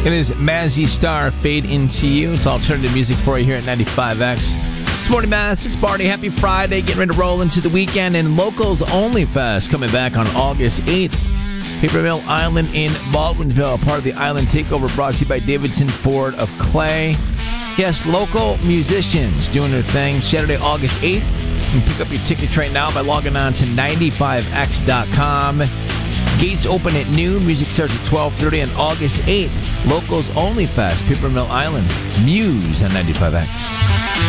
It is Mazzy Star, Fade Into You. It's alternative music for you here at 95X. It's Morning Mass. It's Barney. Happy Friday. Getting ready to roll into the weekend. And Locals Only Fest coming back on August 8th. Paper Mill Island in Baldwinville. Part of the Island Takeover brought to you by Davidson Ford of Clay. Yes, local musicians doing their thing. Saturday, August 8th. You can pick up your tickets right now by logging on to 95x.com. Gates open at noon. Music starts at 12:30 on August 8th. Locals Only Fest, Paper Mill Island. Muse on 95X.